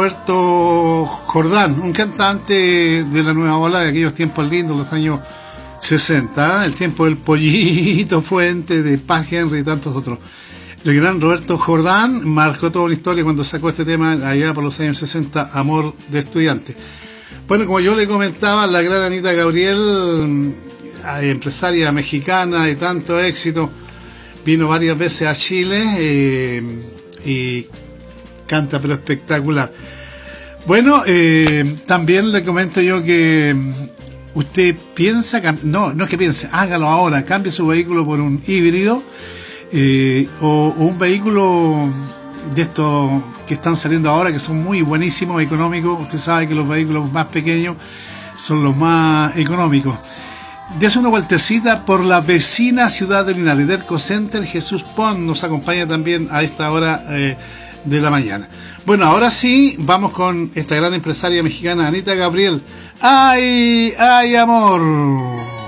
Roberto Jordán, un cantante de la nueva ola de aquellos tiempos lindos, los años 60, el tiempo del Pollito Fuente, de Paz Henry y tantos otros. El gran Roberto Jordán marcó toda una historia cuando sacó este tema allá por los años 60, Amor de Estudiante. Bueno, como yo le comentaba, la gran Anita Gabriel, empresaria mexicana de tanto éxito, vino varias veces a Chile y canta pero espectacular. Bueno, también le comento yo que usted piensa, no es que piense, hágalo ahora, cambie su vehículo por un híbrido o un vehículo de estos que están saliendo ahora, que son muy buenísimos, económicos. Usted sabe que los vehículos más pequeños son los más económicos. Dese una vueltecita por la vecina ciudad de Linares, Derco Center. Jesús Pons nos acompaña también a esta hora de la mañana. Bueno, ahora sí, vamos con esta gran empresaria mexicana, Anita Gabriel. ¡Ay, ay, amor!